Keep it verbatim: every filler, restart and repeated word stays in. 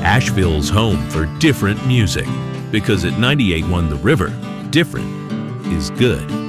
Asheville's home for different music, because at ninety-eight point one The River, different is good.